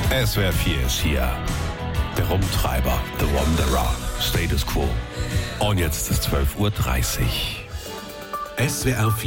SWR 4 ist hier. Der Rumtreiber, The Wanderer, Status Quo. Und jetzt ist es 12:30 Uhr. SWR 4